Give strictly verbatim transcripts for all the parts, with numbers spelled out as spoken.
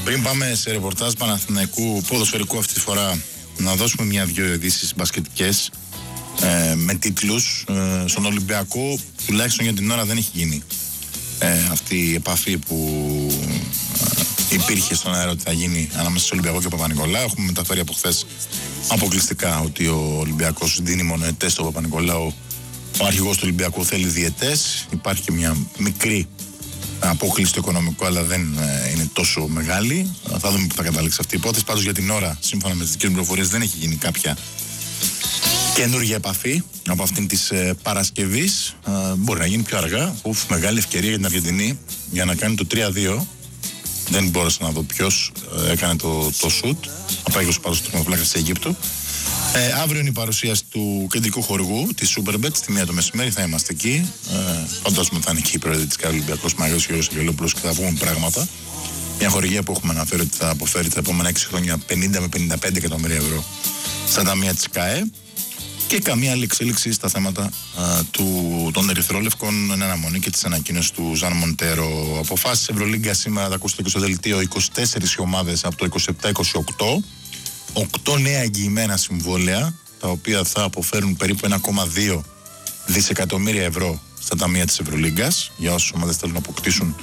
Πριν πάμε σε ρεπορτάζ Παναθηναϊκού ποδοσφαιρικού αυτή τη φορά, να δώσουμε μια-δυο ειδήσεις μπασκετικές ε, με τίτλους. Ε, στον Ολυμπιακό, τουλάχιστον για την ώρα, δεν έχει γίνει ε, αυτή η επαφή που ε, υπήρχε στον αέρα ότι θα γίνει ανάμεσα στο Ολυμπιακό και Παπα-Νικολάου. Έχουμε μεταφέρει από χθες αποκλειστικά ότι ο Ολυμπιακός δίνει μονοετές στο Παπα-Νικολάου. Ο αρχηγός του Ολυμπιακού θέλει διετές. Υπάρχει και μια μικρή απόκληση στο οικονομικό, αλλά δεν ε, είναι τόσο μεγάλη. Θα δούμε που θα καταλήξει αυτή η υπόθεση. Πάντως για την ώρα, σύμφωνα με τις δικές μου πληροφορίες, δεν έχει γίνει κάποια καινούργια επαφή από αυτήν της ε, Παρασκευής. Ε, μπορεί να γίνει πιο αργά. Ουφ, μεγάλη ευκαιρία για την Αργεντινή για να κάνει το τρία δύο. Δεν μπόρεσα να δω ποιος ε, έκανε το, το σουτ. Απάγγελος πάντως του τροματοφύλακα της Αιγύπτου. Ε, αύριο είναι η παρουσίαση του κεντρικού χορηγού της Superbet στη μία το μεσημέρι. Θα είμαστε εκεί. Ε, φαντάζομαι θα είναι εκεί η πρόεδρη της ΚΑΕ Ολυμπιακός Μάγιος Γιώργος Αγγελόπουλος και θα πούμε πράγματα. Μια χορηγία που έχουμε αναφέρει ότι θα αποφέρει τα επόμενα έξι χρόνια πενήντα με πενήντα πέντε εκατομμύρια ευρώ στα ταμεία της ΚΑΕ. Και καμία άλλη εξέλιξη στα θέματα α, του, των Ερυθρόλευκων εν αναμονή και της ανακοίνωσης του Ζαν Μοντέρο. Αποφάσεις Ευρωλίγκα σήμερα, θα ακούσετε και στο δελτίο, είκοσι τέσσερις ομάδες από το είκοσι επτά είκοσι οκτώ. οκτώ νέα εγγυημένα συμβόλαια, τα οποία θα αποφέρουν περίπου ένα κόμμα δύο δισεκατομμύρια ευρώ στα ταμεία της Ευρωλίγκας, για όσες ομάδες θέλουν να αποκτήσουν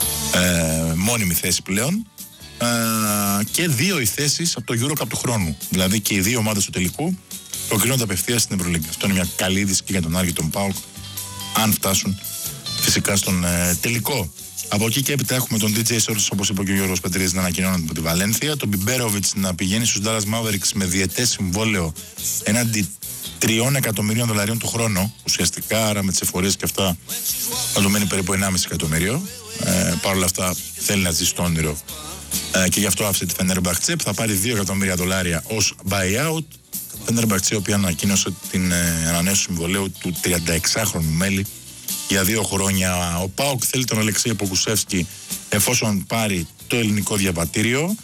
ε, μόνιμη θέση πλέον. Ε, και δύο οι θέσεις από το EuroCup του χρόνου. Δηλαδή και οι δύο ομάδες του τελικού προκρίνονται απευθείας στην Ευρωλίγκα. Αυτό είναι μια καλή είδηση και για τον Άρη και τον ΠΑΟΚ, αν φτάσουν φυσικά στον ε, τελικό. Από εκεί και έπειτα έχουμε τον ντι τζέι Sources, όπως είπε και ο Γιώργος Πετρίδης, να ανακοινώνεται από τη Βαλένθια. Τον Μπιμπέροβιτς να πηγαίνει στους Dallas Mavericks με διετές συμβόλαιο έναντι τριών εκατομμυρίων δολαρίων το χρόνο. Ουσιαστικά, άρα με τις εφορίες και αυτά, θα του μένει περίπου ενάμιση εκατομμύριο. Ε, Παρ' όλα αυτά θέλει να ζήσει το όνειρο ε, και γι' αυτό άφησε τη Fenerbahce, που θα πάρει δύο εκατομμύρια δολάρια ως buyout. Fenerbahce, η οποία ανακοίνωσε την ε, ανανέωση του συμβολαίου του τριανταεξάχρονου μέλη για δύο χρόνια. Ο ΠΑΟΚ θέλει τον Αλεξέη Ποκουσεύσκι εφόσον πάρει το ελληνικό διαβατήριο.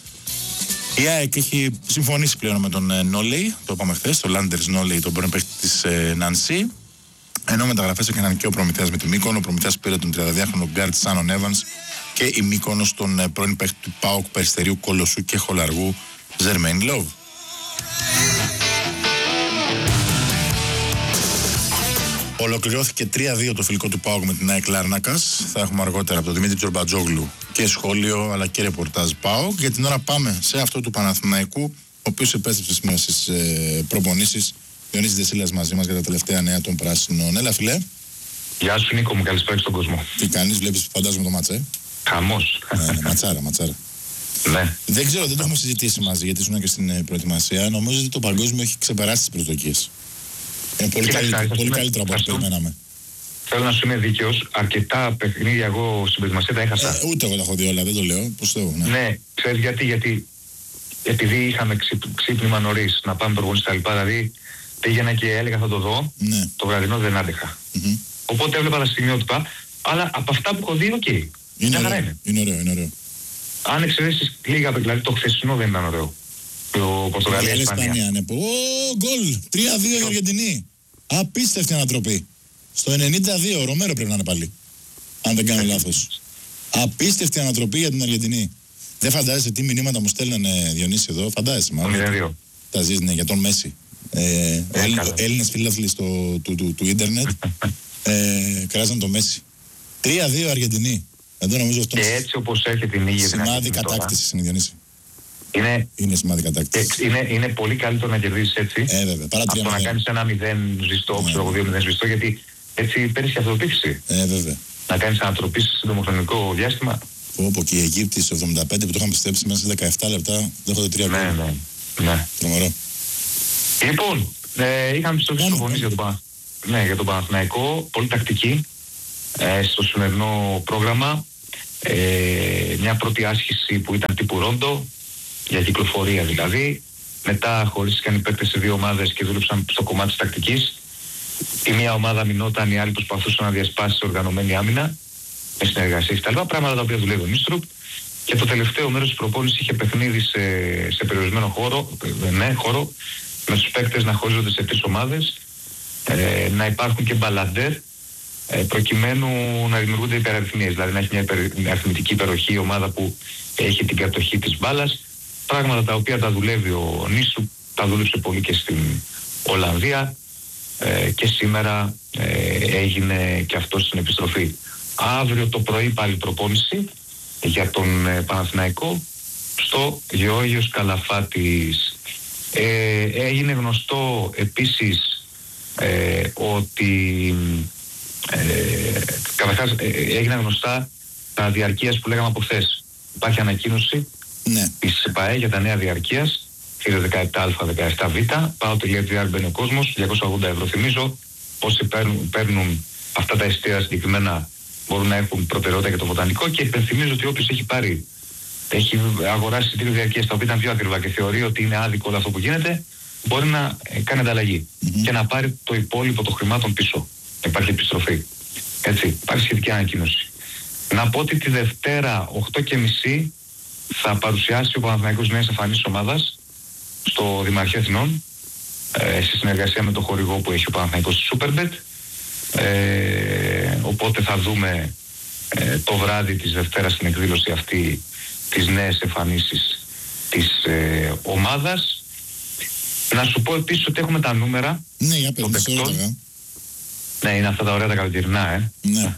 Η ΑΕΚ έχει συμφωνήσει πλέον με τον ε, Νόλεϊ, το είπαμε χθες, το Landers Νόλεϊ, τον πρώην παίκτη της ε, Νανσί. Ενώ μεταγραφές έκαναν και ο Προμηθέας με τη Μύκονο. Ο Προμηθέας πήρε τον τριανταδυάχρονο γκάρτ Σάνον Εύανς και η Μύκονος τον ε, πρώην παίκτη του ΠΑΟΚ Περιστερίου Κολοσσού και Χολαργού Ζερμέν Λόβ. Ολοκληρώθηκε τρία δύο το φιλικό του ΠΑΟΚ με την ΑΕΚ Λάρνακας. Θα έχουμε αργότερα από τον Δημήτρη Τζορμπατζόγλου και σχόλιο αλλά και ρεπορτάζ ΠΑΟΚ. Για την ώρα πάμε σε αυτό του Παναθηναϊκού, ο οποίος επέστρεψε σήμερα στις ε, προπονήσεις. Διονύσης Δεσίλας μαζί μας για τα τελευταία νέα των Πράσινων. Έλα, φιλέ. Γεια σου, Νίκο μου, καλησπέρα στον κόσμο. Τι κάνεις, βλέπεις, φαντάζομαι το μάτσα, ε? Χαμός. Ναι, ναι, ματσάρα, ματσάρα. Ναι. Δεν ξέρω, δεν το έχουμε συζητήσει μαζί, γιατί ήσουν και στην ε, προετοιμασία. Νομίζω ότι το παγκόσμιο έχει ξεπεράσει τις προσδοκίες. Είναι πολύ, Κοίταξε, καλύ, πολύ είμαι, καλύτερο από ό,τι περιμέναμε. Θέλω να σου είμαι δίκαιος. Αρκετά παιχνίδια εγώ στην προετοιμασία τα έχασα. Ε, ούτε εγώ τα έχω δει όλα, δεν το λέω. Πώς το ναι. ναι, ξέρεις γιατί, γιατί επειδή είχαμε ξύπ, ξύπνημα νωρίς να πάμε προπονήσεις τα λοιπά, δηλαδή πήγαινα και έλεγα θα το δω, ναι. Το βραδινό δεν άντεχα. Mm-hmm. Οπότε έβλεπα τα στιγμιότυπα, αλλά από αυτά που έχω δει, οκ. Okay. Είναι, είναι. είναι ωραίο, είναι ωραίο. Αν εξαιρέσεις λίγα, δηλαδή το χθεσινό δεν ήταν ωραίο. Το Πορτογαλία Ισπανία. Ναι. Ω, γκολ! τρία δύο η Αργεντινή. Απίστευτη ανατροπή. Στο ενενήντα δύο ο Ρομέρο πρέπει να είναι πάλι. Αν δεν κάνω λάθος. Απίστευτη ανατροπή για την Αργεντινή. Δεν φαντάζεσαι τι μηνύματα μου στέλνανε, Διονύση, εδώ. Φαντάζεσαι μάλλον. Τα ζεις, ναι, για τον Μέση. Ε, ε, Έλληνες φίλαθλοι του, του, του, του ίντερνετ ε, κράζαν το Μέση. τρία δύο Αργεντινή. Εδώ νομίζω αυτό και έτσι όπως έρχεται η νίκη. Σημάδι κατάκτησης είναι, Διονύση. Είναι, είναι σημάδι κατάκτησης. Είναι, είναι πολύ καλύτερο να κερδίσεις έτσι. Ε, βέβαια. Παρά από το να κάνεις ένα μηδέν ζεστό, ξέρω εγώ, δύο μηδέν ζεστό, γιατί έτσι παίρνεις και αυτοπεποίθηση. Ε, βέβαια. Να κάνεις ανατροπή σε σύντομο χρονικό διάστημα. Όπω και οι Αιγύπτιοι στο εβδομήντα πέντε που το είχαν πιστέψει μέσα σε δεκαεπτά λεπτά δέχονται τρία γκολ. Ναι, ναι, ναι. Τρομερό. Λοιπόν, ε, είχαμε πιστώσει προπονήσεις για, τον, ναι, για τον Παναθηναϊκό, πολύ τακτική ε, στο σημερινό πρόγραμμα. Ε, μια πρώτη άσκηση που ήταν τύπου ρόντο, για κυκλοφορία δηλαδή. Μετά χωρίστηκαν οι παίκτες σε δύο ομάδες και δούλεψαν στο κομμάτι της τακτικής. Η μία ομάδα μηνόταν, η άλλη προσπαθούσε να διασπάσει οργανωμένη άμυνα με συνεργασίες κτλ. Πράγματα τα οποία δουλεύει ο Νίστρουπ. Και το τελευταίο μέρος της προπόνησης είχε παιχνίδι σε, σε περιορισμένο χώρο, ναι, χώρο, με τους παίκτες να χωρίζονται σε τρεις ομάδες, ε, να υπάρχουν και μπαλαντέρ ε, προκειμένου να δημιουργούνται υπεραριθμίες, δηλαδή να έχει μια υπερ, αριθμητική υπεροχή η ομάδα που έχει την κατοχή της μπάλας, πράγματα τα οποία τα δουλεύει ο Νίσου, τα δούλεψε πολύ και στην Ολλανδία ε, και σήμερα ε, έγινε και αυτό στην επιστροφή. Αύριο το πρωί πάλι προπόνηση για τον ε, Παναθηναϊκό στο Γεώργιος Καλαφάτης. Ε, έγινε γνωστό επίσης ε, ότι ε, καταρχάς ε, έγιναν γνωστά τα διαρκείας που λέγαμε από χθες. Υπάρχει ανακοίνωση ναι. της ΠΑΕ για τα νέα διαρκείας θύρα δεκαεπτά α, δεκαεπτά β, πάω.gr μπαίνει ο κόσμος, διακόσια ογδόντα ευρώ. Θυμίζω όσοι παίρνουν, παίρνουν αυτά τα ειστήρια συγκεκριμένα μπορούν να έχουν προτεραιότητα για το βοτανικό, και υπενθυμίζω ότι όποιος έχει πάρει, έχει αγοράσει εισιτήριο διαρκείας τα οποία ήταν πιο ακριβά και θεωρεί ότι είναι άδικο όλο αυτό που γίνεται, μπορεί να ε, κάνει ανταλλαγή mm-hmm. και να πάρει το υπόλοιπο των χρημάτων πίσω. Υπάρχει επιστροφή. Έτσι, υπάρχει σχετική ανακοίνωση. Να πω ότι τη Δευτέρα οκτώ και μισή θα παρουσιάσει ο Παναθηναϊκός νέες εμφανίσεις ομάδας στο Δημαρχείο Αθηνών, ε, σε συνεργασία με το χορηγό που έχει ο Παναθηναϊκός στη Superbet. Ε, οπότε θα δούμε ε, το βράδυ της Δευτέρας στην εκδήλωση αυτή τις νέες εμφανίσεις της ε, ομάδας. Να σου πω επίσης ότι έχουμε τα νούμερα ναι, για των παικτών. Ναι, είναι αυτά τα ωραία τα καλοκαιρινά, ε. Ναι.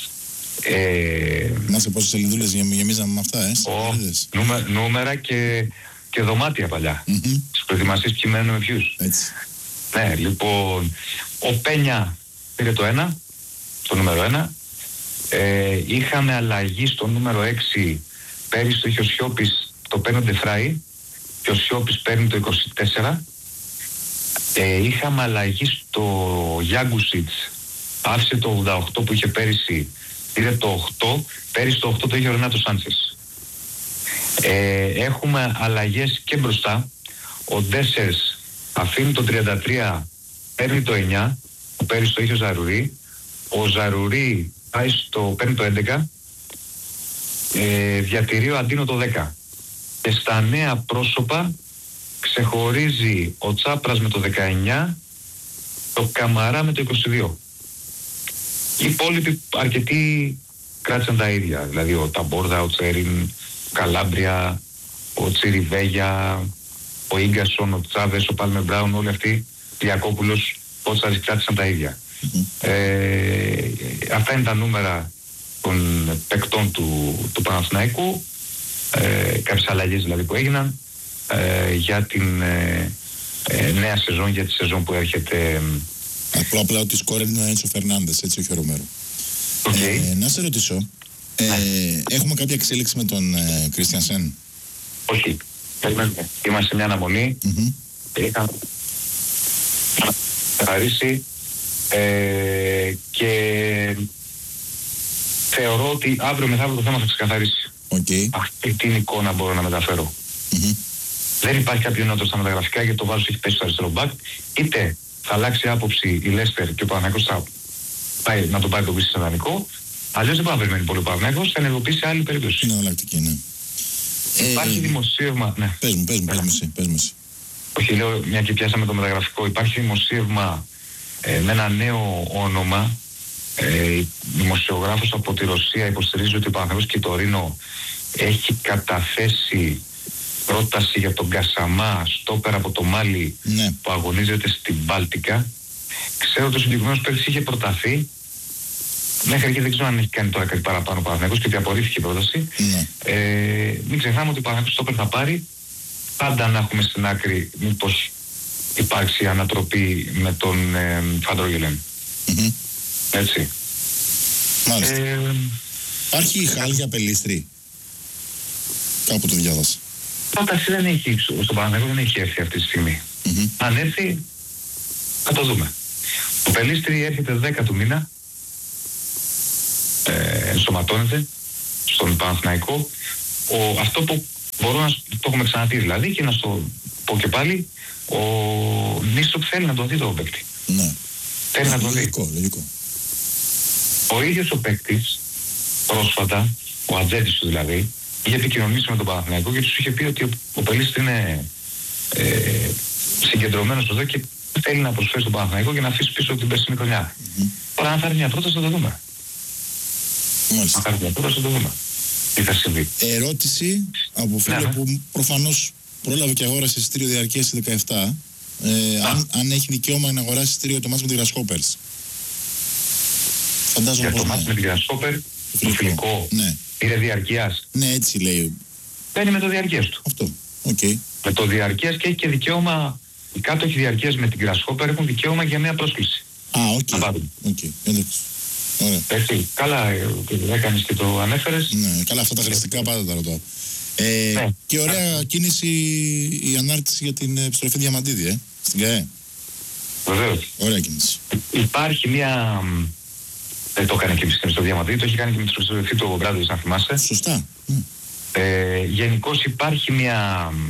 ε να σε πόσες σελίδουλες γεμίζαμε με αυτά, ε. Ο, νούμε, νούμερα και, και δωμάτια παλιά. Mm-hmm. Τις προετοιμασίες ποιοι μένουν με ποιους. Έτσι. Ναι, λοιπόν, ο Πένια πήρε το ένα, το νούμερο ένα. Ε, είχαμε αλλαγή στο νούμερο έξι. Πέρυσι το είχε ο Σιώπης, το παίρνει ο Ντεφράι και ο Σιώπης παίρνει το είκοσι τέσσερα. Ε, είχαμε αλλαγή στο Γιάγκουσιτς, άφησε το ογδόντα οκτώ που είχε πέρυσι, πήρε το οκτώ. Πέρυσι το οκτώ το είχε ο Ρενάτο Σάντσες. Ε, έχουμε αλλαγές και μπροστά. Ο Ντέσσερς αφήνει το τριάντα τρία, παίρνει το εννιά, που πέρυσι το είχε ο Ζαρουρί. Ο Ζαρουρί πάει στο, παίρνει το έντεκα, ε, διατηρεί ο Αντίνο το δέκα. Και στα νέα πρόσωπα ξεχωρίζει ο Τσάπρας με το δεκαεννιά, το Καμαρά με το είκοσι δύο. Οι υπόλοιποι αρκετοί κράτησαν τα ίδια, δηλαδή ο Ταμπόρδα, ο Τσέριν, ο Καλάμπρια, ο Τσιριβέγια, ο Ίγκασον, ο Τσάβες, ο Πάλμε Μπράουν, όλοι αυτοί, Διακόπουλος, Πότσαρης, κράτησαν τα ίδια. Mm-hmm. Ε, αυτά είναι τα νούμερα των παικτών του, του Παναθηναϊκού, ε, κάποιες αλλαγές δηλαδή που έγιναν ε, για την ε, ε, νέα σεζόν, για τη σεζόν που έρχεται. Απλά απλά ότι σκόρερ είναι ο Έντσο Φερνάντες, έτσι, όχι ο Ρομέρο. Okay. Ε, να σε ρωτήσω, ε, yeah. έχουμε κάποια εξέλιξη με τον Κρίστιανσεν? Uh, όχι. Είμαστε σε μια αναμονή. Mm-hmm. Είχαμε καθαρίσει ε, και θεωρώ ότι αύριο μεθαύριο το θέμα θα ξεκαθαρίσει. Okay. Αυτή την εικόνα μπορώ να μεταφέρω. Mm-hmm. Δεν υπάρχει κάποιο νότο στα μεταγραφικά, γιατί το Βάζος έχει πέσει στο αριστερό μπακ. Είτε θα αλλάξει άποψη η Λέστερ και ο Παναθηναϊκός θα πάει να τον πάρει τον πίσω σε δανεικό. Αλλιώς δεν πάει να περιμένει πολύ ο Παναθηναϊκός, θα ενεργοποιήσει άλλη περίπτωση. Είναι εναλλακτική, ναι. Υπάρχει ε, δημοσίευμα. Ναι. Πες μου, πες μου, πες μου εσύ, πες μου εσύ. Όχι, λέω, μια και πιάσαμε το μεταγραφικό. Υπάρχει δημοσίευμα ε, με ένα νέο όνομα. Ε, δημοσιογράφος από τη Ρωσία υποστηρίζει ότι ο Παναθηναϊκός και το Ρήνο έχει καταθέσει πρόταση για τον Κασαμά, στόπερ από το Μάλι, ναι, που αγωνίζεται στην Μπάλτικα. Ξέρω ότι ο συγκεκριμένος παίκτης είχε προταθεί. Μέχρι εκεί δεν ξέρω αν έχει κάνει τώρα κάτι παραπάνω ο Παναθηναϊκός και ότι απορρίφθηκε η πρόταση. Ναι. Ε, μην ξεχνάμε ότι ο Παναθηναϊκός στόπερ θα πάρει. Πάντα να έχουμε στην άκρη μήπως υπάρξει ανατροπή με τον ε, Φαντρόγελεν. Mm-hmm. Έτσι. Μάλιστα. Ε, Υπάρχει η Χάλ για Πελίστρη? Κάπου το διάβασα. πρόταση δεν έχει, στον Παναθηναϊκό δεν έχει έρθει αυτή τη στιγμή. Mm-hmm. Αν έρθει, θα το δούμε. Ο Πελίστρη έρχεται δέκα του μήνα, ε, ενσωματώνεται στον Παναθηναϊκό. Ο, αυτό που μπορώ να το έχουμε ξαναπεί δηλαδή και να στο πω και πάλι, ο Νίστροπ θέλει να τον δει το παίκτη. Ναι. Θέλει να τον δει. Λογικό, λογικό. Ο ίδιος ο παίκτης πρόσφατα, ο ατζέντης του δηλαδή, είχε επικοινωνήσει με τον Παναθηναϊκό και τους είχε πει ότι ο, ο Πελίστρης είναι ε, συγκεντρωμένος εδώ και θέλει να προσφέρει στον Παναθηναϊκό και να αφήσει πίσω την περσινή χρονιά. Mm-hmm. Τώρα αν θα έρθει μια πρόταση θα το δούμε. Μάλιστα. Αν θα έρθει μια πρόταση θα το δούμε. Τι θα συμβεί. Ερώτηση από φίλο Ναι, ναι. που προφανώς πρόλαβε και αγόρασε εισιτήριο διαρκείας στη δεκαεπτά. Ε, αν, αν έχει δικαίωμα να αγοράσει εισιτήριο το μάτς με τη Grasshoppers. Φαντάζομαι Για πως το μάτς με ναι. την Grasshopper, το φιλικό. φιλικό Ναι. είναι διαρκείας. Ναι, έτσι λέει. Μπαίνει με το διαρκείας του. Αυτό. Οκ. Okay. Με το διαρκείας και έχει και δικαίωμα, οι κάτοχοι διαρκείας με την Grasshopper έχουν δικαίωμα για νέα πρόσκληση. Α, οκ. Να πάρουν. Οκ. Εντάξει. Ωραία. Έτσι, καλά ε, έκανες και το ανέφερες. Ναι, καλά, αυτά τα χρηστικά πάντα τα ρωτάω. Ε, Ναι. Και ωραία κίνηση η ανάρτηση για την επιστροφή Διαμαντίδη, ε, στην ΚΑΕ. Βεβαίως. Ωραία κίνηση. Υπάρχει μια... μ, Δεν το έκανε και στο Διαμαντίδη, το έχει κάνει και με τη επιστροφή του Μπράντοβιτς, αν θυμάσαι. Σωστά. Μ. Ε, γενικώς υπάρχει μια... μ,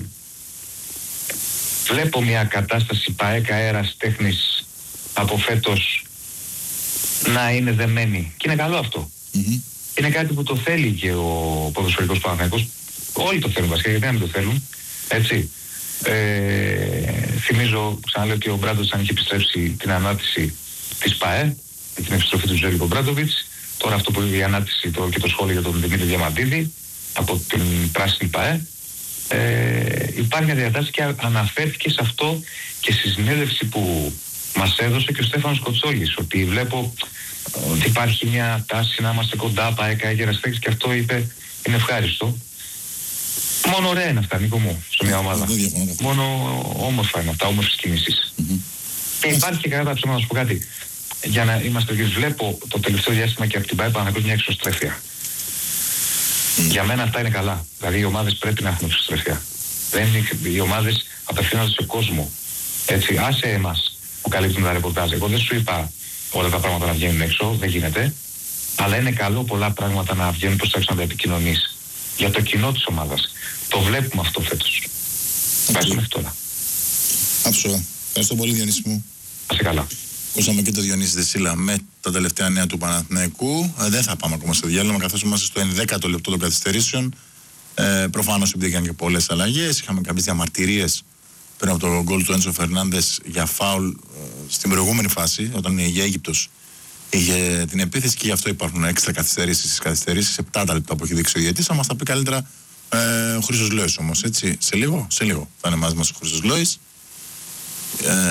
Βλέπω μια κατάσταση ΠΑΕΚ αέρας τέχνης από φέτος να είναι δεμένη. Και είναι καλό αυτό. Μμμ. Είναι κάτι που το θέλει και ο ποδοσφαιρικός Παναθηναϊκός. Όλοι το θέλουν βασικά, γιατί να μην το θέλουν. Έτσι. Ε, θυμίζω, ξαναλέω ότι ο Μπράντοβιτς αν είχε επιστρέψει την ανάρτηση της ΠΑΕ, με την επιστροφή του Ζέλικο Μπράντοβιτς. Τώρα αυτό που είναι η ανάρτηση το, και το σχόλιο για τον Δημήτρη Διαμαντίδη από την πράσινη ΠΑΕ. Ε, υπάρχει μια διατάση και αναφέρθηκε σε αυτό και στη συνέντευξη που μας έδωσε και ο Στέφανος Κοτσόλης, ότι βλέπω ότι υπάρχει μια τάση να είμαστε κοντά, ΠΑΕΚ, Αγεραστέχνης, και αυτό είπε είναι ευχάριστο. Μόνο ωραία είναι αυτά, Νίκο μου, σε μια ομάδα. Δεν διαφωνώ καθόλου. Μόνο όμορφα είναι αυτά, όμορφες κινήσεις. Μμμ. Και υπάρχει και κατά τα ψέματα, να σου πω κάτι. Για να είμαστε και βλέπω το τελευταίο διάστημα και από την ΠΑΕ Παναθηναϊκός μια εξωστρέφεια. Mm. Για μένα αυτά είναι καλά. Δηλαδή οι ομάδες πρέπει να έχουν εξωστρέφεια. Δεν είναι, οι ομάδες απευθύνονται σε κόσμο. Έτσι, άσε εμάς που καλύπτουν τα ρεπορτάζ. Εγώ δεν σου είπα όλα τα πράγματα να βγαίνουν έξω, δεν γίνεται. Αλλά είναι καλό πολλά πράγματα να βγαίνουν προς τα έξω να τα επικοινωνείς. Για το κοινό της ομάδας. Το βλέπουμε αυτό φέτος. Ευχαριστούμε μέχρι τώρα. Άψογα. Ευχαριστώ πολύ, Διονύση μου. Να είσαι καλά. Ακούσαμε και το Διονύση Δεσίλα με τα τελευταία νέα του Παναθηναϊκού. Ε, δεν θα πάμε ακόμα στο διάλειμμα, καθώς είμαστε στο ενδέκατο λεπτό των καθυστερήσεων. Ε, προφανώς υπήρχαν και πολλές αλλαγές. Είχαμε κάποιες διαμαρτυρίες πριν από το γκολ του Έντσο Φερνάντες για φάουλ ε, στην προηγούμενη φάση, όταν η Αίγυπτος είχε την επίθεση, και γι' αυτό υπάρχουν έξτρα καθυστερήσεις στις καθυστερήσεις. επτά τα λεπτά που έχει δείξει ο διαιτητής. Θα μας τα πει καλύτερα ε, ο Χρήστος Λόης όμως. Έτσι. Σε λίγο, σε λίγο θα είναι μαζί μας ο Χρήστος Λόης. Ε,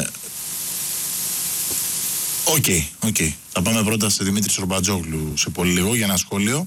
Οκ, okay, οκ. Okay. Θα πάμε πρώτα σε Δημήτρη Σορμπατζόγλου σε πολύ λίγο για ένα σχόλιο.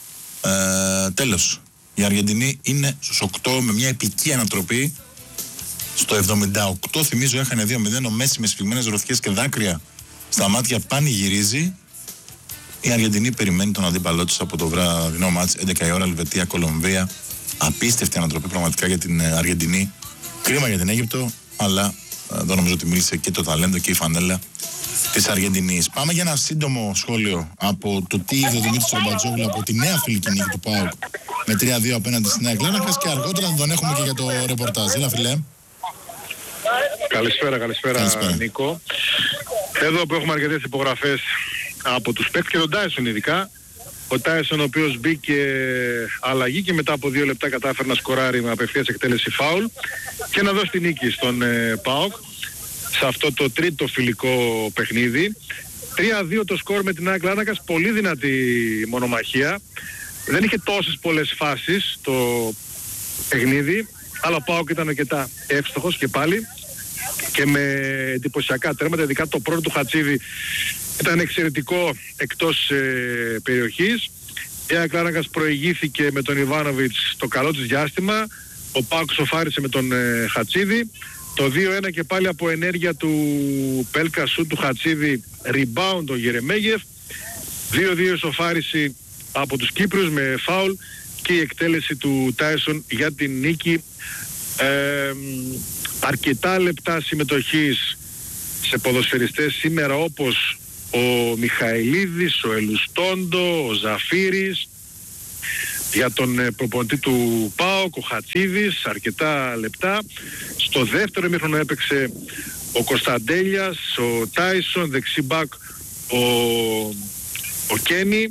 Ε, τέλος. Η Αργεντινή είναι στους οκτώ με μια επική ανατροπή. Στο εβδομήντα οκτώ, θυμίζω, έχανε δύο μηδέν. Ο Μέση με σφιγμένες ροθιές και δάκρυα στα μάτια πανηγυρίζει. Η Αργεντινή περιμένει τον αντίπαλό της από το βραδινό μάτς. έντεκα η ώρα, Ελβετία, Κολομβία. Απίστευτη ανατροπή πραγματικά για την Αργεντινή. Κρίμα για την Αίγυπτο, αλλά εδώ νομίζω ότι μίλησε και το ταλέντο και η φανέλα της Αργεντινής. Πάμε για ένα σύντομο σχόλιο από το τι είδε ο Δημήτρης Σορμπατζόγλου από τη νέα φιλική νίκη του ΠΑΟΚ με τρία δύο απέναντι στη Νέα Κλάνακας, και αργότερα θα τον έχουμε και για το ρεπορτάζ. Έλα, φιλέ. Καλησπέρα, καλησπέρα, Καλησπέρα. Νίκο. Εδώ που έχουμε αρκετές υπογραφές από τους παίκτες και τον Τάισον ειδικά. Ο Τάισον ο οποίος μπήκε αλλαγή και μετά από δύο λεπτά κατάφερε να σκοράρει με απευθείας εκτέλεση φάουλ και να δώσει τη νίκη στον ε, ΠΑΟΚ σε αυτό το τρίτο φιλικό παιχνίδι. τρία δύο το σκορ με την Νέα Κλάνακας, πολύ δυνατή μονομαχία. Δεν είχε τόσες πολλές φάσεις το παιχνίδι, αλλά ο ΠΑΟΚ ήταν αρκετά εύστοχος και πάλι και με εντυπωσιακά τέρματα, ειδικά το πρώτο του Χατσίδη ήταν εξαιρετικό εκτός ε, περιοχής. Η Νέα Κλάνακας προηγήθηκε με τον Ιβάνοβιτς το καλό της διάστημα, ο ΠΑΟΚ σοφάρισε με τον ε, Χατσίδη. Το δύο ένα και πάλι από ενέργεια του Πέλκα Σου, του Χατσίδη, rebound ο Γερεμέγεφ. δύο δύο σοφάριση από τους Κύπρους με φάουλ και η εκτέλεση του Τάισον για την νίκη. Ε, αρκετά λεπτά συμμετοχής σε ποδοσφαιριστές σήμερα, όπως ο Μιχαηλίδης, ο Ελουστόντο, ο Ζαφύρης. Για τον ε, προπονητή του ΠΑΟΚ, ο Χατσίδης, αρκετά λεπτά. Στο δεύτερο ημίχρονο έπαιξε ο Κωνσταντέλιας, ο Τάισον, δεξιμπάκ ο, ο Κένι.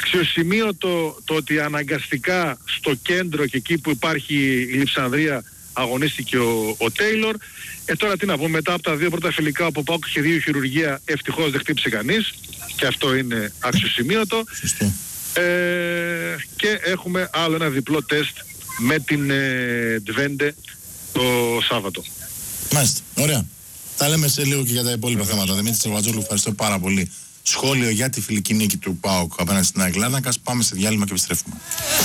Αξιοσημείωτο το ότι αναγκαστικά στο κέντρο και εκεί που υπάρχει η Λειψανδρία αγωνίστηκε ο, ο Τέιλορ. Ε, τώρα τι να πούμε, μετά από τα δύο πρώτα φιλικά όπου ο ΠΑΟΚ είχε δύο χειρουργία, ευτυχώς δεν χτύπησε κανείς και αυτό είναι αξιοσημείωτο. Ε, και έχουμε άλλο ένα διπλό τεστ με την ε, Ντβέντε το Σάββατο. Μάλιστα, ωραία. Θα λέμε σε λίγο και για τα υπόλοιπα θέματα. Δημήτρη Τσερβατζόγλου, ευχαριστώ πάρα πολύ. Σχόλιο για τη φιλική νίκη του ΠΑΟΚ απέναντι στην ΑΕΚ Λάρνακας. Πάμε σε διάλειμμα και επιστρέφουμε.